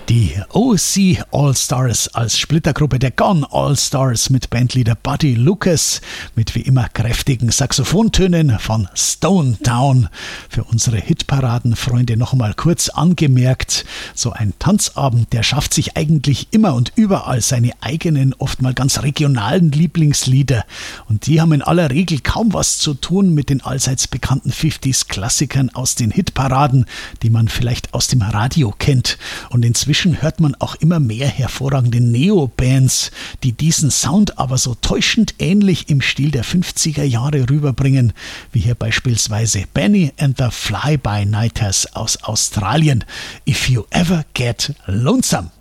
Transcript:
Die OC All-Stars als Splittergruppe der Gone All-Stars mit Bandleader Buddy Lucas mit wie immer kräftigen Saxophontönen von Stone Town. Für unsere Hitparadenfreunde noch einmal kurz angemerkt, so ein Tanzabend, der schafft sich eigentlich immer und überall seine eigenen, oft mal ganz regionalen Lieblingslieder. Und die haben in aller Regel kaum was zu tun mit den allseits bekannten 50s-Klassikern aus den Hitparaden, die man vielleicht aus dem Radio kennt. Und inzwischen hört man auch immer mehr hervorragende Neo-Bands, die diesen Sound aber so täuschend ähnlich im Stil der 50er Jahre rüberbringen, wie hier beispielsweise Benny and the Fly-By-Nighters aus Australien. If You Ever Get Lonesome.